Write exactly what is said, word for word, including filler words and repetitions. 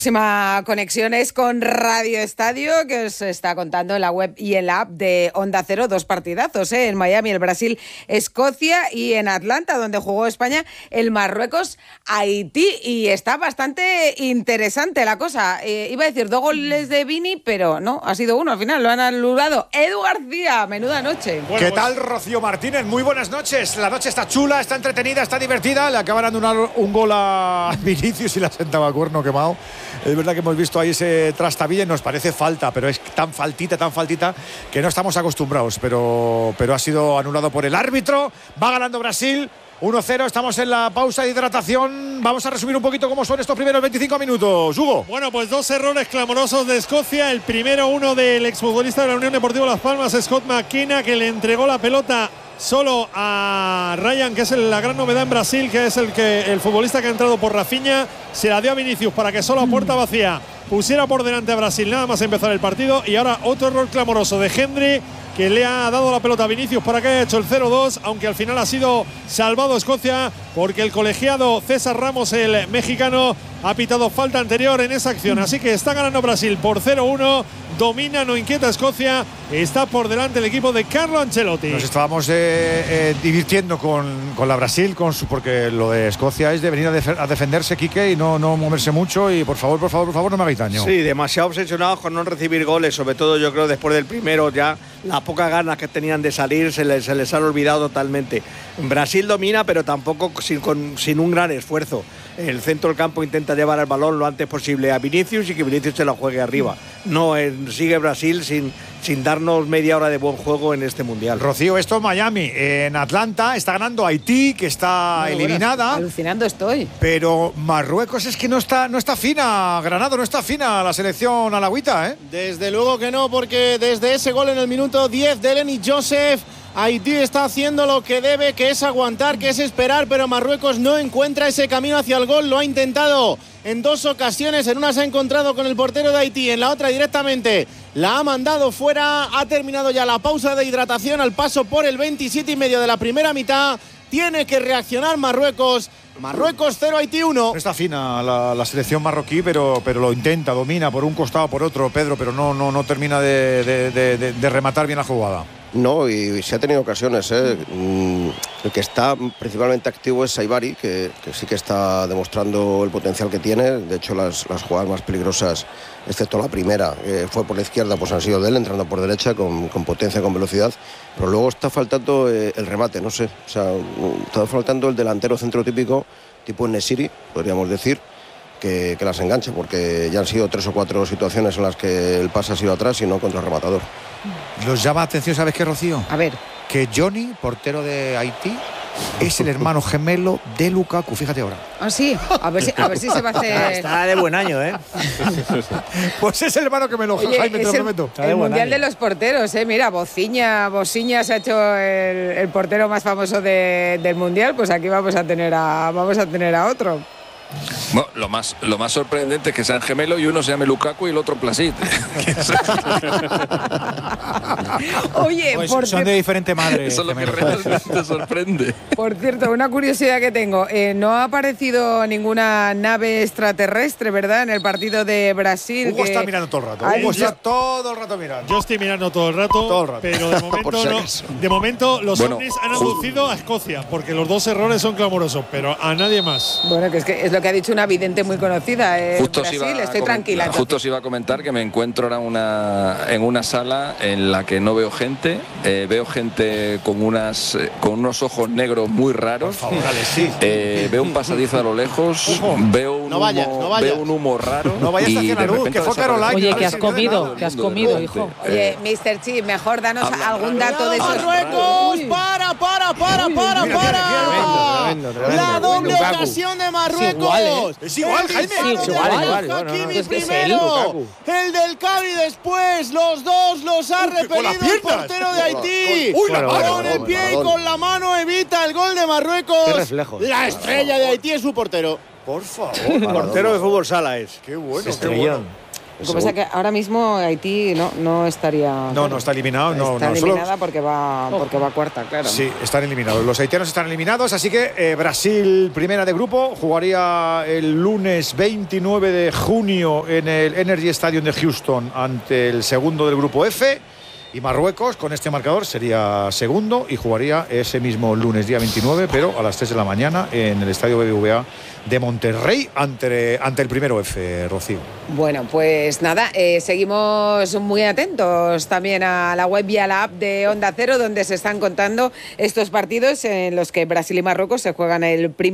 Próxima conexión es con Radio Estadio, que os está contando en la web y en la app de Onda Cero dos partidazos, ¿eh? En Miami el Brasil-Escocia y en Atlanta, donde jugó España, el Marruecos-Haití. Y está bastante interesante la cosa. Eh, iba a decir dos goles de Vini, pero no, ha sido uno al final, lo han anulado. Edu García, menuda noche. Bueno, ¿qué pues... tal, Rocío Martínez? Muy buenas noches. La noche está chula, está entretenida, está divertida. Le acaban de anular un gol a Vinicius y la sentaba cuerno quemado. Es verdad que hemos visto ahí ese trastabille, nos parece falta, pero es tan faltita, tan faltita, que no estamos acostumbrados. Pero, pero ha sido anulado por el árbitro. Va ganando Brasil, uno cero. Estamos en la pausa de hidratación. Vamos a resumir un poquito cómo son estos primeros veinticinco minutos. Hugo. Bueno, pues dos errores clamorosos de Escocia. El primero, uno del exfutbolista de la Unión Deportiva Las Palmas, Scott McKenna, que le entregó la pelota solo a Ryan, que es la gran novedad en Brasil, que es el que el futbolista que ha entrado por Rafinha, se la dio a Vinicius para que solo a puerta vacía pusiera por delante a Brasil nada más empezar el partido. Y ahora otro error clamoroso de Hendry, que le ha dado la pelota a Vinicius para que haya hecho el cero dos, aunque al final ha sido salvado Escocia porque el colegiado César Ramos, el mexicano, ha pitado falta anterior en esa acción. Así que está ganando Brasil por cero uno, domina, no inquieta Escocia, está por delante el equipo de Carlo Ancelotti. Nos estábamos eh, eh, divirtiendo con, con la Brasil, con su, porque lo de Escocia es de venir a, def a defenderse, Quique, y no, no moverse mucho. Y por favor, por favor, por favor, no me hagáis daño. Sí, demasiado obsesionados con no recibir goles, sobre todo yo creo después del primero, ya las pocas ganas que tenían de salir se les, se les han olvidado totalmente. Brasil domina, pero tampoco sin, con, sin un gran esfuerzo. El centro del campo intenta llevar el balón lo antes posible a Vinicius y que Vinicius se la juegue arriba. No, eh, sigue Brasil sin, sin darnos media hora de buen juego en este Mundial. Rocío, esto es Miami. En Atlanta está ganando Haití, que está bueno, eliminada. Bueno, alucinando estoy. Pero Marruecos es que no está, no está fina, Granado, no está fina la selección alagüita, ¿eh? Desde luego que no, porque desde ese gol en el minuto diez de Lenny Joseph, Haití está haciendo lo que debe, que es aguantar, que es esperar, pero Marruecos no encuentra ese camino hacia el gol. Lo ha intentado en dos ocasiones, en una se ha encontrado con el portero de Haití, en la otra directamente la ha mandado fuera. Ha terminado ya la pausa de hidratación al paso por el veintisiete y medio de la primera mitad. Tiene que reaccionar Marruecos. Marruecos cero, Haití uno. No está fina la, la selección marroquí, pero, pero lo intenta, domina por un costado, por otro, Pedro, pero no, no, no termina de, de, de, de, de rematar bien la jugada. No, y, y se ha tenido ocasiones, ¿eh? Mm, el que está principalmente activo es Saibari, que, que sí que está demostrando el potencial que tiene. De hecho, las, las jugadas más peligrosas, excepto la primera, que fue por la izquierda, pues han sido de él, entrando por derecha con, con potencia, con velocidad. Pero luego está faltando eh, el remate, no sé. O sea, está faltando el delantero centro típico, tipo Nesiri, podríamos decir, que, que las enganche, porque ya han sido tres o cuatro situaciones en las que el pase ha sido atrás y no contra el rematador. Los llama atención, ¿sabes qué, Rocío? A ver. Que Johnny, portero de Haití, es el hermano gemelo de Lukaku, fíjate ahora. Ah, sí, a ver si, a ver si se va a hacer. Está de buen año, ¿eh? Pues es el hermano que me lo Oye, Jaime, te es lo el, prometo. el mundial año de los porteros, ¿eh? Mira, Bociña, Bociña se ha hecho el, el portero más famoso de, del mundial, pues aquí vamos a tener a, vamos a tener a otro. Bueno, lo más, lo más sorprendente es que sean gemelos y uno se llame Lukaku y el otro Plasit. Oye, pues por son de diferente madre. Eso es lo que realmente sorprende. Por cierto, una curiosidad que tengo. Eh, no ha aparecido ninguna nave extraterrestre, ¿verdad? En el partido de Brasil. Hugo que está mirando todo el rato. Hugo dicho... está todo el rato mirando. Yo estoy mirando todo el rato, todo el rato. pero de momento, no, de momento los bueno, ovnis han aducido a Escocia, porque los dos errores son clamorosos, pero a nadie más. Bueno, que es que es lo que ha dicho una vidente muy conocida. Eh, justo Brasil, iba estoy tranquila. Justo entonces. Os iba a comentar que me encuentro ahora una, en una sala en la que no veo gente. Eh, veo gente con, unas, eh, con unos ojos negros muy raros. Por favor, dale, sí. Eh, veo un pasadizo a lo lejos. Veo un, no vayas, humo, no vayas. veo un humo raro. No vayas hacia la luz, que fue Caroline. Oye, ¿qué has comido? ¿Qué has comido, hijo? Oye, mister Chip, mejor danos Habla, algún dato de esos. Marruecos, para, para, para, para, para. La doble ocasión de Marruecos. Es igual, Jaime. Sí, igual, igual. Hakimi Es que es primero, él. el del Cavi después, los dos los ha Uy, con las repelido el piernas. portero de Haití. Uy, la mano. Con el pie y con la mano evita el gol de Marruecos. Qué reflejos. La estrella de Haití es su portero. Por favor. Portero de fútbol sala es. Qué bueno, qué Estrellón. bueno. Lo que pasa es que ahora mismo Haití no, no estaría. No, claro, no está eliminado. No, está no, eliminada solo... porque va, porque va cuarta, claro. Sí, están eliminados. Los haitianos están eliminados, así que eh, Brasil, primera de grupo, jugaría el lunes veintinueve de junio en el Energy Stadium de Houston ante el segundo del grupo F. Y Marruecos, con este marcador, sería segundo y jugaría ese mismo lunes, día veintinueve, pero a las tres de la mañana en el Estadio B B V A de Monterrey ante, ante el primero F, Rocío. Bueno, pues nada, eh, seguimos muy atentos también a la web y a la app de Onda Cero, donde se están contando estos partidos en los que Brasil y Marruecos se juegan el primer